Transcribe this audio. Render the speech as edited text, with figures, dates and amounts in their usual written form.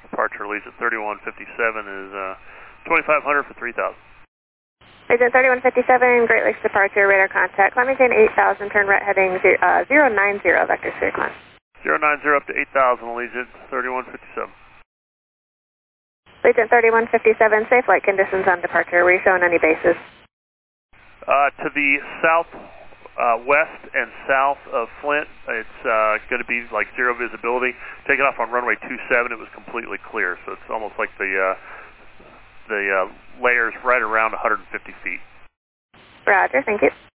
Departure Legion 3157 is 2500 for 3000. Legion 3157, Great Lakes departure, radar contact. Climb maintain 8000, turn right heading 090, vector 3 climb. 090 up to 8000, Legion 3157. Legion 3157, safe flight conditions on departure. Were you showing any bases? To the south west and south of Flint, it's going to be like zero visibility. Taking off on runway 27, it was completely clear, so it's almost like the layer's right around 150 feet. Roger, thank you.